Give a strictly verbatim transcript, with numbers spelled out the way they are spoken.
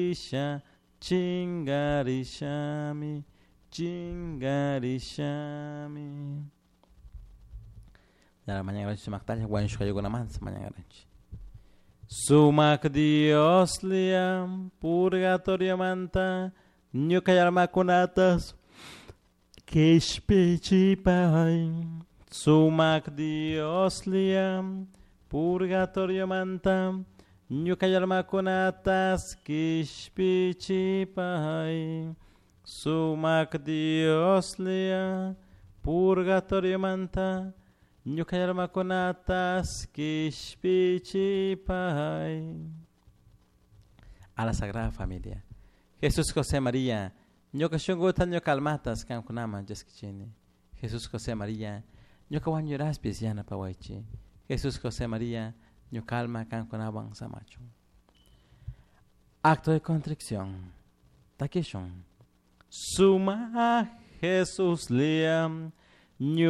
Isha, Chingarishami, Chingarishami. Ya mañana ranchi sumak tanya wan shkayo guna man mañana ranchi. Sumak Dios liam purgatorio manta nyukayar makunatas kishpichi pai. Sumak Dios liam purgatorio manta nyukayar makunatas kishpichi pai. Sumak Dios liam purgatorio manta nyukayar makunatas kishpichi pai. A la Sagrada Familia. Jesús, José, María, nyokashungo tan nyokalmatas kan kunama jaskichini. Jesús, José, María, nyokawan lloras pisiana pawaichi. Jesús, José, María, nyokalma kan kunawan samacho. Acto de contrición. Takishon. Suma Jesús liam.